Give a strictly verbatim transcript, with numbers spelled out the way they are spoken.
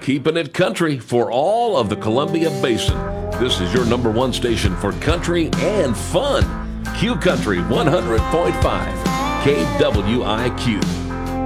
keeping it country for all of the Columbia Basin. This is your number one station for country and fun. Q Country one hundred point five, K W I Q.